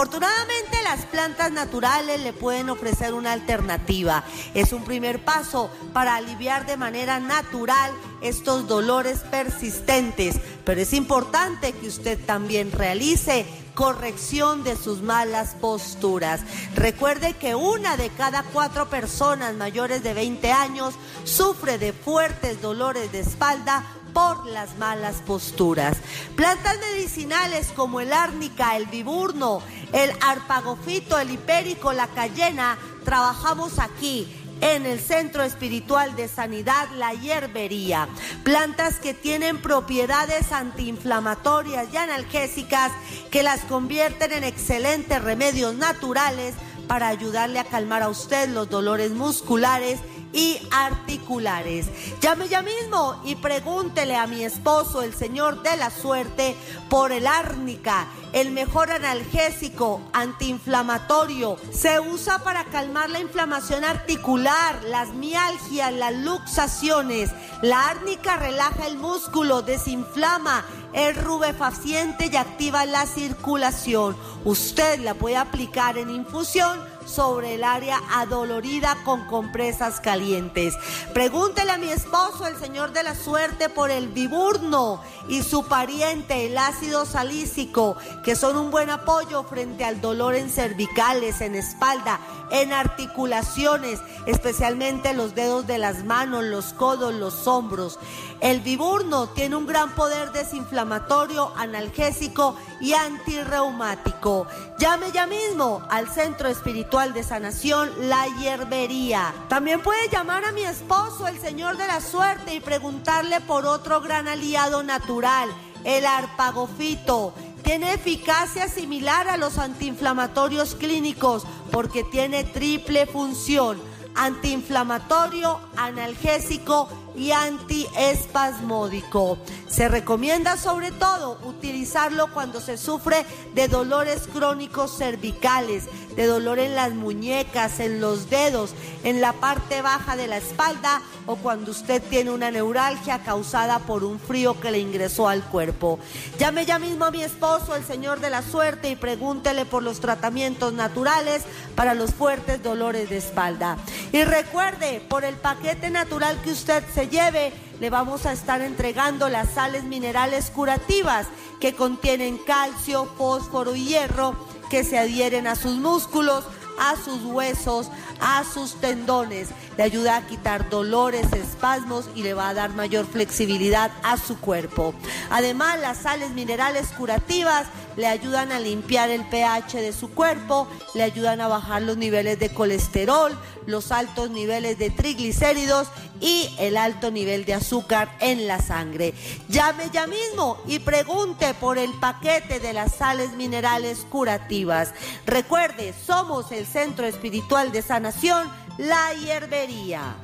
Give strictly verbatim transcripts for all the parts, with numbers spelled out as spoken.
Afortunadamente, las plantas naturales le pueden ofrecer una alternativa. Es un primer paso para aliviar de manera natural estos dolores persistentes, pero es importante que usted también realice corrección de sus malas posturas. Recuerde que una de cada cuatro personas mayores de veinte años sufre de fuertes dolores de espalda por las malas posturas. Plantas medicinales como el árnica, el viburno, el arpagofito, el hipérico, la cayena, trabajamos aquí en el Centro Espiritual de Sanidad La Hierbería. Plantas que tienen propiedades antiinflamatorias y analgésicas que las convierten en excelentes remedios naturales para ayudarle a calmar a usted los dolores musculares y articulares. Llame ya mismo y pregúntele a mi esposo, el señor de la suerte, por el árnica, el mejor analgésico antiinflamatorio. Se usa para calmar la inflamación articular, las mialgias, las luxaciones. La árnica relaja el músculo, desinflama, es rubefaciente y activa la circulación. Usted la puede aplicar en infusión sobre el área adolorida con compresas calientes. Pregúntele a mi esposo, el señor de la suerte, por el viburno y su pariente, el ácido salícico, que son un buen apoyo frente al dolor en cervicales, en espalda, en articulaciones, especialmente los dedos de las manos, los codos, los hombros. El viburno tiene un gran poder desinflamatorio, analgésico y antirreumático. Llame ya mismo al Centro Espiritual de Sanación La Hierbería. También puede llamar a mi esposo, el señor de la suerte, y preguntarle por otro gran aliado natural, el arpagofito. Tiene eficacia similar a los antiinflamatorios clínicos porque tiene triple función: antiinflamatorio, analgésico y antiespasmódico. Se recomienda sobre todo utilizarlo cuando se sufre de dolores crónicos cervicales, de dolor en las muñecas, en los dedos, en la parte baja de la espalda, o cuando usted tiene una neuralgia causada por un frío que le ingresó al cuerpo. Llame ya mismo a mi esposo, el señor de la suerte, y pregúntele por los tratamientos naturales para los fuertes dolores de espalda. Y recuerde, por el paquete natural que usted se lleve, le vamos a estar entregando las sales minerales curativas que contienen calcio, fósforo y hierro, que se adhieren a sus músculos, a sus huesos, a sus tendones. Le ayuda a quitar dolores, espasmos y le va a dar mayor flexibilidad a su cuerpo. Además, las sales minerales curativas le ayudan a limpiar el pH de su cuerpo, le ayudan a bajar los niveles de colesterol, los altos niveles de triglicéridos y el alto nivel de azúcar en la sangre. Llame ya mismo y pregunte por el paquete de las sales minerales curativas. Recuerde, somos el Centro Espiritual de Sanación La Hierbería.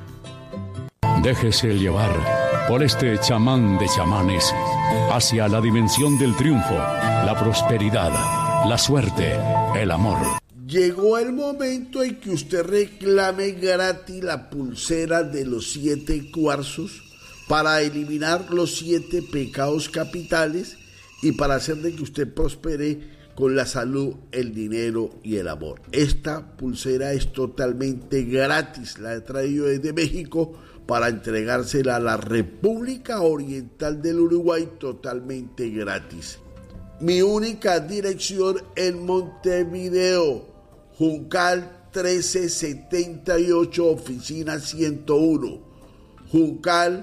Déjese llevar por este chamán de chamanes hacia la dimensión del triunfo, la prosperidad, la suerte, el amor. Llegó el momento en que usted reclame gratis la pulsera de los siete cuarzos para eliminar los siete pecados capitales y para hacer de que usted prospere con la salud, el dinero y el amor. Esta pulsera es totalmente gratis, la he traído desde México para entregársela a la República Oriental del Uruguay totalmente gratis. Mi única dirección en Montevideo, Juncal trece setenta y ocho, oficina ciento uno. Juncal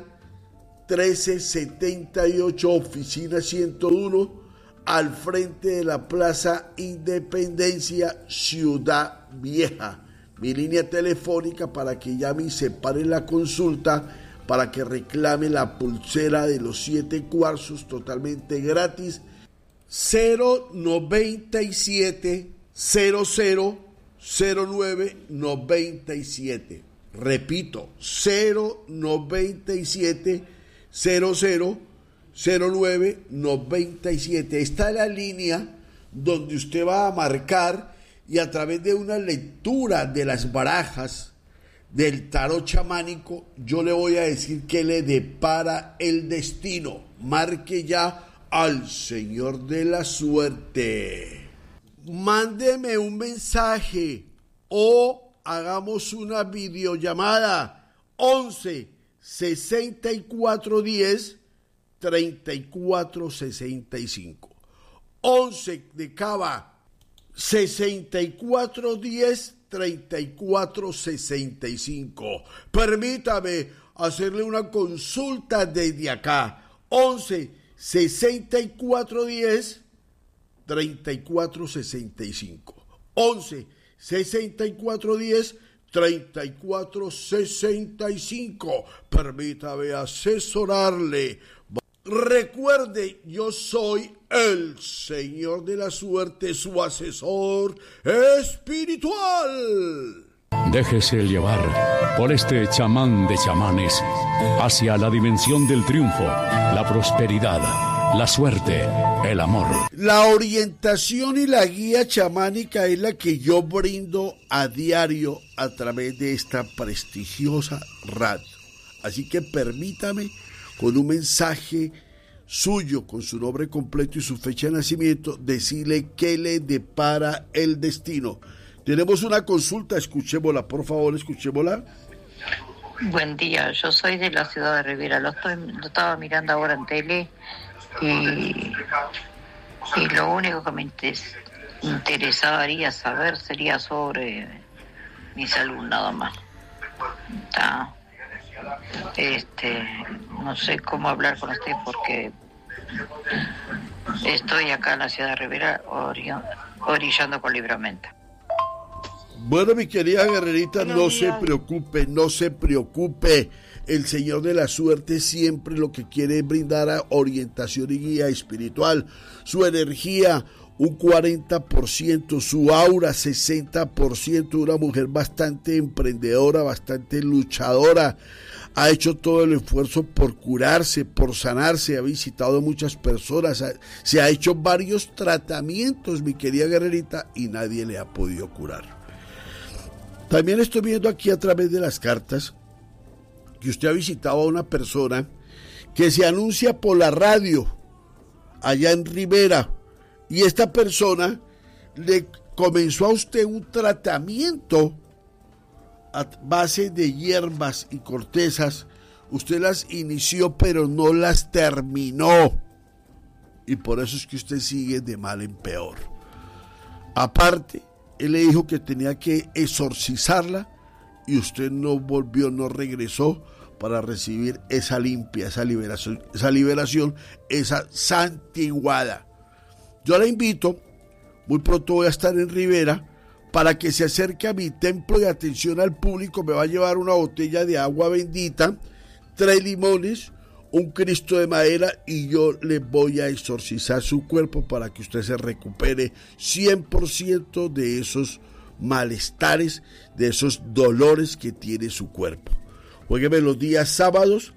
trece setenta y ocho, oficina ciento uno, al frente de la Plaza Independencia, Ciudad Vieja. Mi línea telefónica para que llame y separe la consulta, para que reclame la pulsera de los siete cuarzos totalmente gratis. Cero noventa y siete cero cero cero nueve noventa y siete. Repito, cero noventa y siete cero cero cero nueve noventa y siete. Está la línea donde usted va a marcar y a través de una lectura de las barajas del tarot chamánico, yo le voy a decir qué le depara el destino. Marque ya al señor de la suerte. mándeme un mensaje o hagamos una videollamada once sesenta y cuatro diez treinta y cuatro sesenta y cinco. once de Cava, sesenta y cuatro diez treinta y cuatro sesenta y cinco. Permítame hacerle una consulta desde acá. once sesenta y cuatro diez treinta y cuatro sesenta y cinco. once sesenta y cuatro diez treinta y cuatro sesenta y cinco. Permítame asesorarle. Recuerde, yo soy el Señor de la Suerte, su asesor espiritual. Déjese llevar por este chamán de chamanes hacia la dimensión del triunfo, la prosperidad, la suerte, el amor. La orientación y la guía chamánica es la que yo brindo a diario a través de esta prestigiosa radio. Así que permítame, con un mensaje suyo, con su nombre completo y su fecha de nacimiento, decirle qué le depara el destino. Tenemos una consulta, escuchémosla, por favor, escuchémosla. Buen día, yo soy de la ciudad de Rivera, lo, estoy, lo estaba mirando ahora en tele y, y lo único que me inter, interesaría saber sería sobre mi salud, nada más. Está, este, no sé cómo hablar con usted porque estoy acá en la ciudad de Rivera orillando con Libramento. Bueno, mi querida guerrerita, no se preocupe, no se preocupe. El Señor de la Suerte siempre lo que quiere es brindar a orientación y guía espiritual. Su energía, un cuarenta por ciento, su aura, sesenta por ciento, una mujer bastante emprendedora, bastante luchadora. Ha hecho todo el esfuerzo por curarse, por sanarse, ha visitado a muchas personas, se ha hecho varios tratamientos, mi querida guerrerita, y nadie le ha podido curar. También estoy viendo aquí a través de las cartas que usted ha visitado a una persona que se anuncia por la radio allá en Rivera y esta persona le comenzó a usted un tratamiento a base de hierbas y cortezas. Usted las inició pero no las terminó y por eso es que usted sigue de mal en peor. Aparte, él le dijo que tenía que exorcizarla y usted no volvió, no regresó para recibir esa limpia, esa liberación, esa liberación, esa santiguada. Yo la invito, muy pronto voy a estar en Rivera, para que se acerque a mi templo de atención al público. Me va a llevar una botella de agua bendita, tres limones, un Cristo de madera y yo le voy a exorcizar su cuerpo para que usted se recupere cien por ciento de esos malestares, de esos dolores que tiene su cuerpo. Juégueme los días sábados,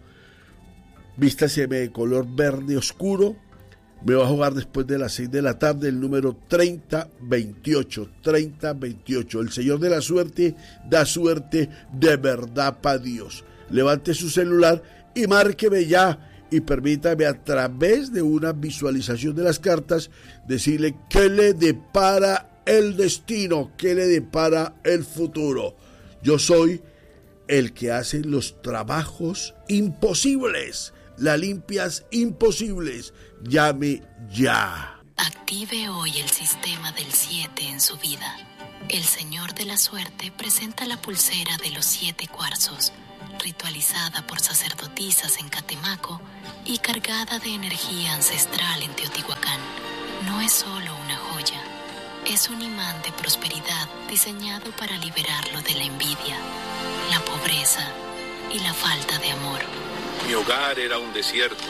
vístaseme de color verde oscuro. Me va a jugar después de las seis de la tarde el número treinta veintiocho, treinta veintiocho. El Señor de la Suerte da suerte de verdad para Dios. Levante su celular y márqueme ya y permítame a través de una visualización de las cartas decirle qué le depara el destino, qué le depara el futuro. Yo soy el que hace los trabajos imposibles, las limpias imposibles. Llame ya. Active hoy el sistema del siete en su vida. El Señor de la Suerte presenta la pulsera de los siete cuarzos, ritualizada por sacerdotisas en Catemaco y cargada de energía ancestral en Teotihuacán. No es solo una joya, es un imán de prosperidad diseñado para liberarlo de la envidia, la pobreza y la falta de amor. Mi hogar era un desierto,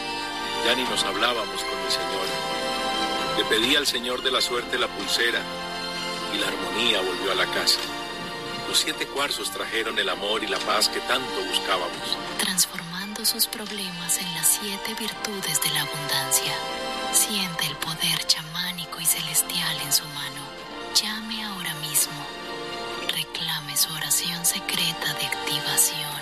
ya ni nos hablábamos con mi señora. Le pedí al Señor de la Suerte la pulsera y la armonía volvió a la casa. Los siete cuarzos trajeron el amor y la paz que tanto buscábamos. Transformando sus problemas en las siete virtudes de la abundancia. Siente el poder chamánico y celestial en su mano. Llame ahora mismo. Reclame su oración secreta de activación.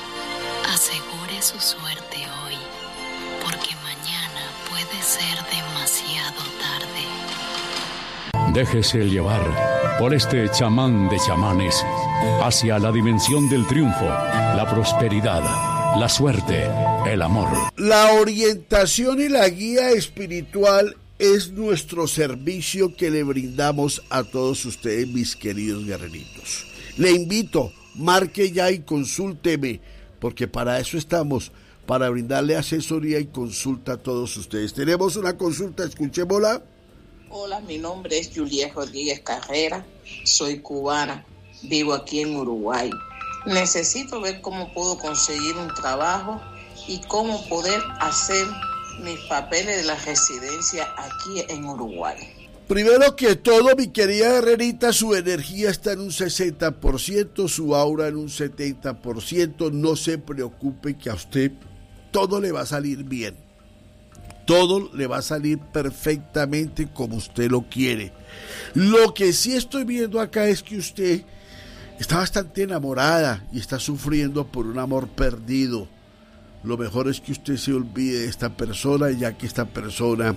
Asegure su suerte hoy, porque mañana puede ser demasiado tarde. Déjese llevar por este chamán de chamanes hacia la dimensión del triunfo, la prosperidad, la suerte, el amor. La orientación y la guía espiritual es nuestro servicio que le brindamos a todos ustedes, mis queridos guerreritos. Le invito, marque ya y consúlteme, porque para eso estamos, para brindarle asesoría y consulta a todos ustedes. Tenemos una consulta, escuchémosla. Hola, mi nombre es Julia Rodríguez Carrera, soy cubana, vivo aquí en Uruguay. Necesito ver cómo puedo conseguir un trabajo y cómo poder hacer mis papeles de la residencia aquí en Uruguay. Primero que todo, mi querida guerrerita, su energía está en un sesenta por ciento, su aura en un setenta por ciento. No se preocupe que a usted todo le va a salir bien. Todo le va a salir perfectamente como usted lo quiere. Lo que sí estoy viendo acá es que usted está bastante enamorada y está sufriendo por un amor perdido. Lo mejor es que usted se olvide de esta persona, ya que esta persona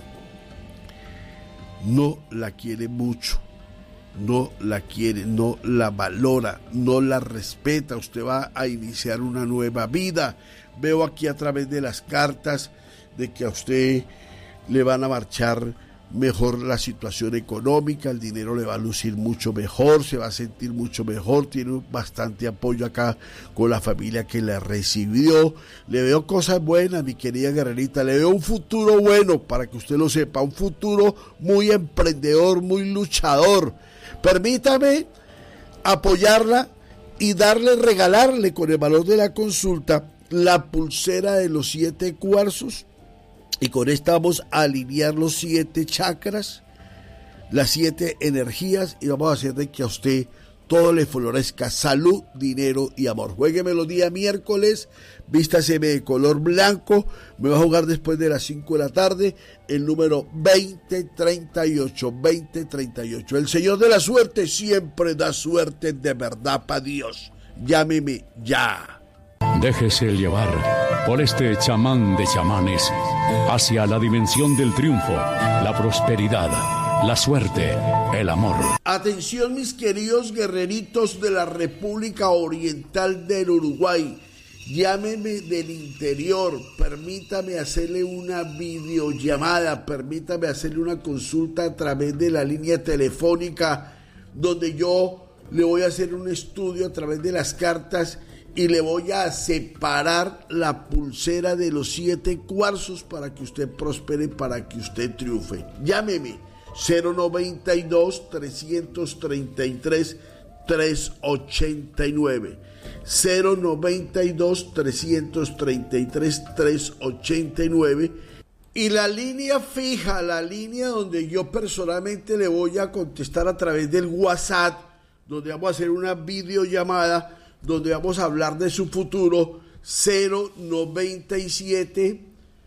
no la quiere mucho, no la quiere, no la valora, no la respeta. Usted va a iniciar una nueva vida. Veo aquí a través de las cartas de que a usted le van a marchar mejor la situación económica, el dinero le va a lucir mucho mejor, se va a sentir mucho mejor, tiene bastante apoyo acá con la familia que la recibió. Le veo cosas buenas, mi querida guerrerita, le veo un futuro bueno, para que usted lo sepa, un futuro muy emprendedor, muy luchador. Permítame apoyarla y darle, regalarle con el valor de la consulta la pulsera de los siete cuarzos. Y con esta vamos a alinear los siete chakras, las siete energías, y vamos a hacer de que a usted todo le florezca, salud, dinero y amor. Juégueme los días miércoles, vístaseme de color blanco, me va a jugar después de las cinco de la tarde, el número veinte treinta y ocho, veinte treinta y ocho. El Señor de la Suerte siempre da suerte de verdad para Dios. Llámeme ya. Déjese llevar por este chamán de chamanes hacia la dimensión del triunfo, la prosperidad, la suerte, el amor. Atención, mis queridos guerreritos de la República Oriental del Uruguay. Llámeme del interior, permítame hacerle una videollamada, permítame hacerle una consulta a través de la línea telefónica, donde yo le voy a hacer un estudio a través de las cartas y le voy a separar la pulsera de los siete cuarzos para que usted prospere, para que usted triunfe. Llámeme cero noventa y dos, trescientos treinta y tres, trescientos ochenta y nueve. cero noventa y dos, trescientos treinta y tres, trescientos ochenta y nueve. Y la línea fija, la línea donde yo personalmente le voy a contestar a través del WhatsApp, donde vamos a hacer una videollamada, donde vamos a hablar de su futuro, cero noventa y siete,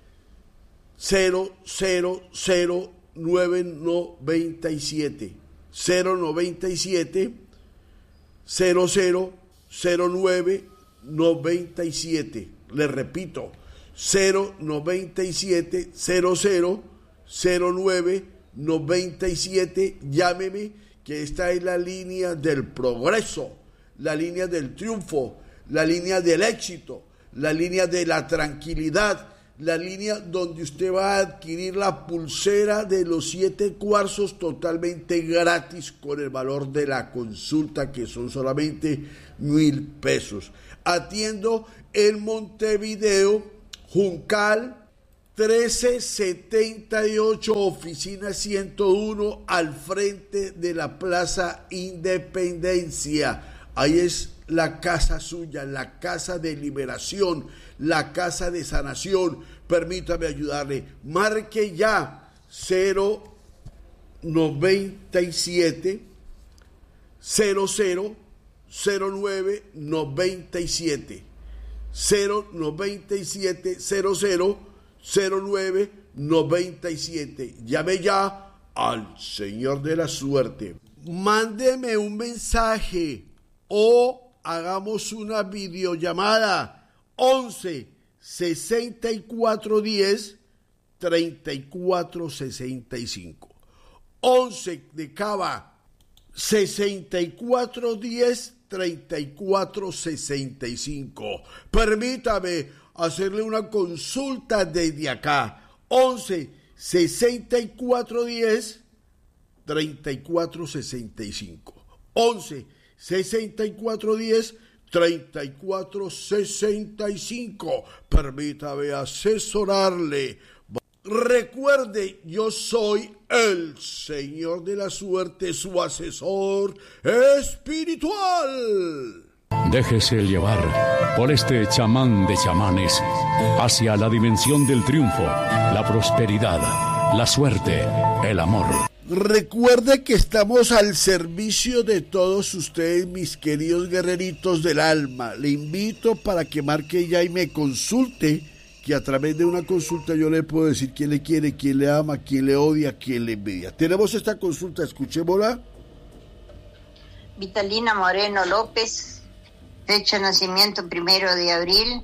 cero cero cero nueve noventa y siete, cero noventa y siete, cero cero cero nueve noventa y siete. Le repito, cero noventa y siete, cero cero cero nueve noventa y siete. Llámeme, que esta es la línea del progreso, la línea del triunfo, la línea del éxito, la línea de la tranquilidad, la línea donde usted va a adquirir la pulsera de los siete cuarzos totalmente gratis con el valor de la consulta, que son solamente mil pesos. Atiendo en Montevideo, Juncal, trece setenta y ocho, oficina ciento uno, al frente de la Plaza Independencia. Ahí es la casa suya, la casa de liberación, la casa de sanación. Permítame ayudarle. Marque ya cero noventa y siete, cero cero cero nueve noventa y siete. cero noventa y siete, cero cero cero nueve noventa y siete. Llame ya al Señor de la Suerte. Mándeme un mensaje o hagamos una videollamada. Once sesenta y cuatro diez, treinta y cuatro sesenta y cinco. once de Cava, sesenta y cuatro diez, treinta y cuatro sesenta y cinco. Permítame hacerle una consulta desde acá. once, sesenta y cuatro diez, treinta y cuatro sesenta y cinco. once, sesenta y cuatro diez, treinta y cuatro sesenta y cinco. Permítame asesorarle. Recuerde, yo soy el Señor de la Suerte, su asesor espiritual. Déjese llevar por este chamán de chamanes hacia la dimensión del triunfo, la prosperidad, la suerte, el amor. Recuerde que estamos al servicio de todos ustedes, mis queridos guerreritos del alma. Le invito para que marque ya y me consulte, que a través de una consulta yo le puedo decir quién le quiere, quién le ama, quién le odia, quién le envidia. Tenemos esta consulta, escuchémosla. Vitalina Moreno López, fecha de nacimiento primero de abril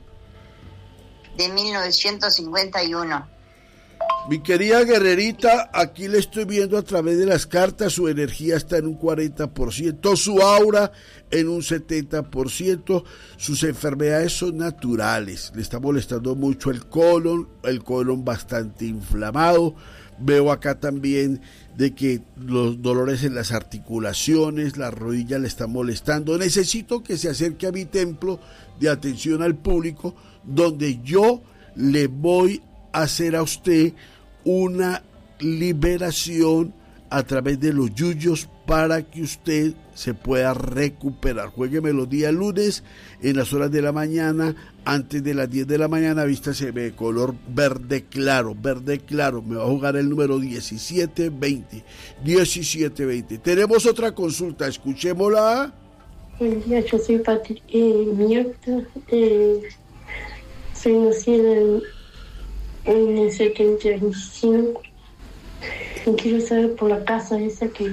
de mil novecientos cincuenta y uno. Mi querida guerrerita, aquí le estoy viendo a través de las cartas, su energía está en un cuarenta por ciento, su aura en un setenta por ciento, sus enfermedades son naturales, le está molestando mucho el colon, el colon bastante inflamado, veo acá también de que los dolores en las articulaciones, la rodilla le están molestando. Necesito que se acerque a mi templo de atención al público, donde yo le voy a hacer a usted una liberación a través de los yuyos para que usted se pueda recuperar. Juégueme los días lunes en las horas de la mañana, antes de las diez de la mañana, vístase de color verde claro, verde claro. Me va a jugar el número diecisiete veinte, diecisiete veinte. Tenemos otra consulta, escuchémosla. Buen día, yo soy Patrick eh, Mierta, eh, soy nacida en, en el setenta y cinco. Y quiero saber por la casa esa que,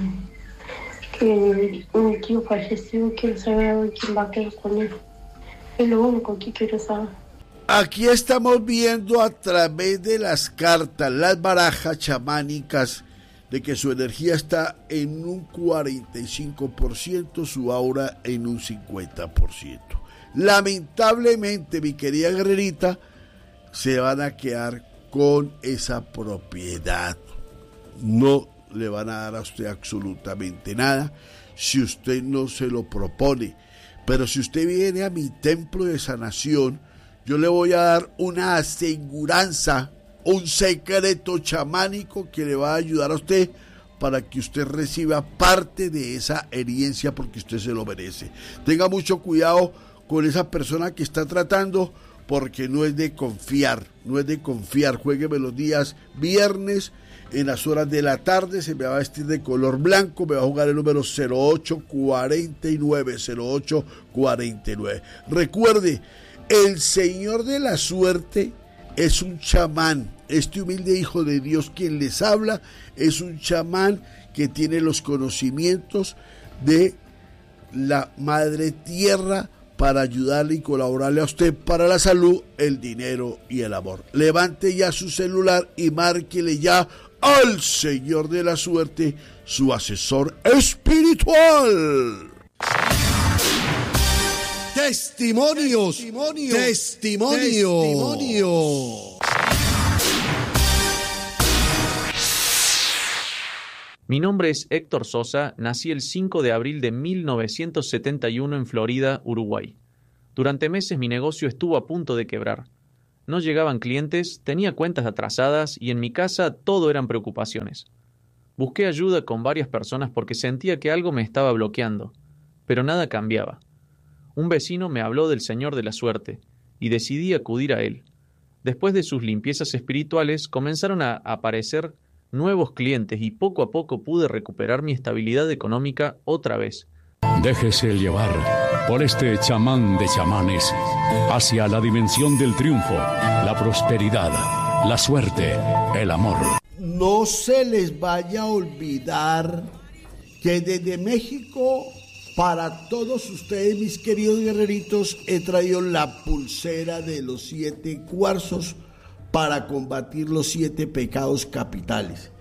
que mi tío falleció, quiero saber quién va a quedar con él. Es lo único que quiero saber. Aquí estamos viendo a través de las cartas, las barajas chamánicas, de que su energía está en un cuarenta y cinco por ciento, su aura en un cincuenta por ciento. Lamentablemente, mi querida guerrerita, se van a quedar con esa propiedad. No le van a dar a usted absolutamente nada si usted no se lo propone. Pero si usted viene a mi templo de sanación, yo le voy a dar una aseguranza, un secreto chamánico que le va a ayudar a usted para que usted reciba parte de esa herencia, porque usted se lo merece. Tenga mucho cuidado con esa persona que está tratando, porque no es de confiar, no es de confiar. Juégueme los días viernes en las horas de la tarde, se me va a vestir de color blanco, me va a jugar el número cero ocho cuarenta y nueve, cero ocho cuarenta y nueve. Recuerde, el Señor de la Suerte es un chamán. Este humilde hijo de Dios quien les habla es un chamán que tiene los conocimientos de la Madre Tierra para ayudarle y colaborarle a usted para la salud, el dinero y el amor. Levante ya su celular y márquele ya al Señor de la Suerte, su asesor espiritual. Testimonios, testimonios, testimonios. testimonios. Mi nombre es Héctor Sosa, nací el cinco de abril de mil novecientos setenta y uno en Florida, Uruguay. Durante meses mi negocio estuvo a punto de quebrar. No llegaban clientes, tenía cuentas atrasadas y en mi casa todo eran preocupaciones. Busqué ayuda con varias personas porque sentía que algo me estaba bloqueando, pero nada cambiaba. Un vecino me habló del Señor de la Suerte y decidí acudir a él. Después de sus limpiezas espirituales comenzaron a aparecer nuevos clientes y poco a poco pude recuperar mi estabilidad económica otra vez. Déjese llevar por este chamán de chamanes hacia la dimensión del triunfo, la prosperidad, la suerte, el amor. No se les vaya a olvidar que desde México, para todos ustedes, mis queridos guerreritos, he traído la pulsera de los siete cuarzos para combatir los siete pecados capitales.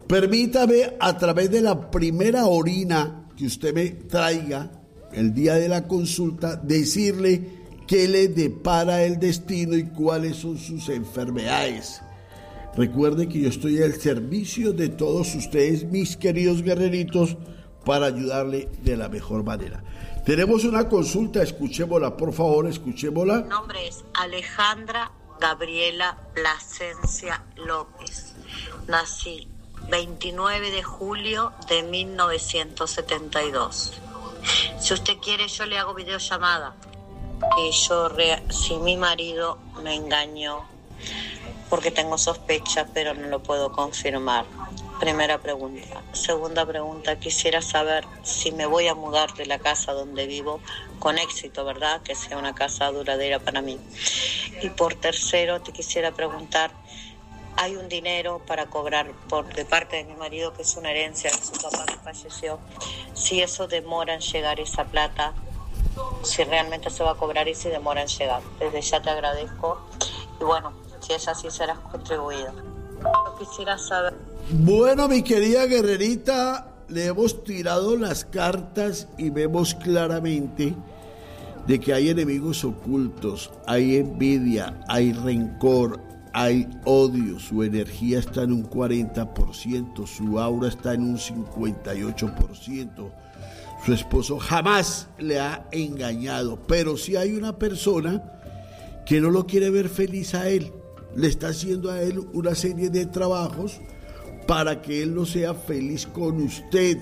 Permítame, a través de la primera orina que usted me traiga el día de la consulta, decirle qué le depara el destino y cuáles son sus enfermedades. Recuerde que yo estoy al servicio de todos ustedes, mis queridos guerreritos, para ayudarle de la mejor manera. Tenemos una consulta, escuchémosla, por favor, escuchémosla. Mi nombre es Alejandra Gabriela Plasencia López. Nací veintinueve de julio de mil novecientos setenta y dos. Si usted quiere, yo le hago videollamada. Y yo, re- si mi marido me engañó, porque tengo sospechas, pero no lo puedo confirmar. Primera pregunta. Segunda pregunta, quisiera saber si me voy a mudar de la casa donde vivo con éxito, ¿verdad? Que sea una casa duradera para mí. Y por tercero, te quisiera preguntar, hay un dinero para cobrar por de parte de mi marido, que es una herencia de su papá que falleció. Si eso demora en llegar esa plata, si realmente se va a cobrar y si demora en llegar. Desde ya te agradezco. Y bueno, si es así, serás contribuido. Yo quisiera saber... Bueno, mi querida guerrerita, le hemos tirado las cartas y vemos claramente de que hay enemigos ocultos, hay envidia, hay rencor, hay odio, su energía está en un cuarenta por ciento, su aura está en un cincuenta y ocho por ciento. Su esposo jamás le ha engañado, pero si hay una persona que no lo quiere ver feliz a él, le está haciendo a él una serie de trabajos para que él no sea feliz con usted.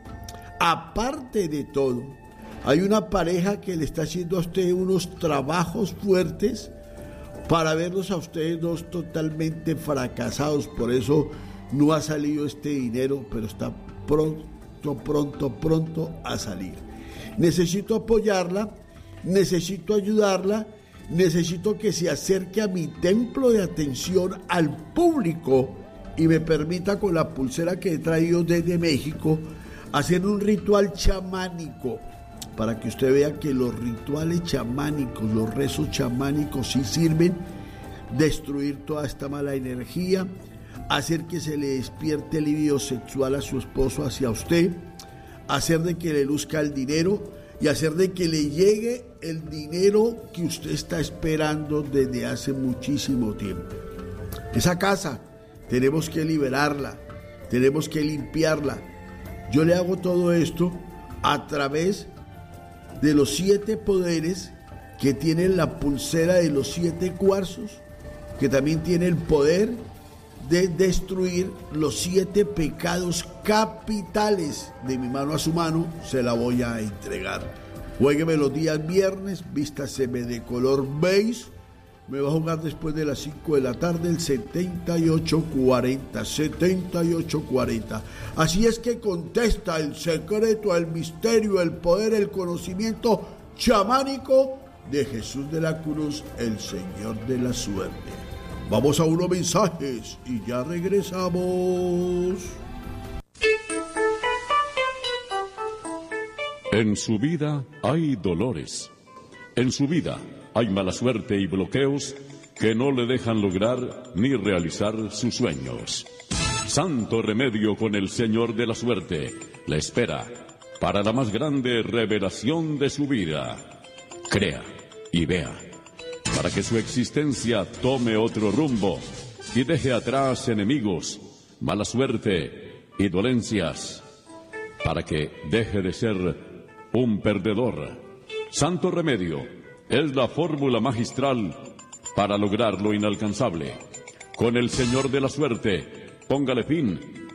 Aparte de todo, hay una pareja que le está haciendo a usted unos trabajos fuertes para verlos a ustedes dos totalmente fracasados. Por eso no ha salido este dinero, pero está pronto, pronto, pronto a salir. Necesito apoyarla, necesito ayudarla, necesito que se acerque a mi templo de atención al público y me permita, con la pulsera que he traído desde México, hacer un ritual chamánico, para que usted vea que los rituales chamánicos, los rezos chamánicos sí sirven, destruir toda esta mala energía, hacer que se le despierte el libido sexual a su esposo hacia usted, hacer de que le luzca el dinero y hacer de que le llegue el dinero que usted está esperando desde hace muchísimo tiempo. Esa casa tenemos que liberarla, tenemos que limpiarla. Yo le hago todo esto a través de los siete poderes que tienen la pulsera de los siete cuarzos, que también tiene el poder de destruir los siete pecados capitales. De mi mano a su mano se la voy a entregar. Juégueme los días viernes, vístaseme de color beige. Me va a jugar después de las cinco de la tarde el setenta y ocho cuarenta, setenta y ocho cuarenta. Así es que contesta el secreto, el misterio, el poder, el conocimiento chamánico de Jesús de la Cruz, el Señor de la Suerte. Vamos a unos mensajes y ya regresamos. En su vida hay dolores. En su vida hay mala suerte y bloqueos que no le dejan lograr ni realizar sus sueños. Santo remedio con el Señor de la Suerte le espera para la más grande revelación de su vida. Crea y vea, para que su existencia tome otro rumbo y deje atrás enemigos, mala suerte y dolencias, para que deje de ser un perdedor. Santo remedio es la fórmula magistral para lograr lo inalcanzable. Con el Señor de la Suerte, póngale fin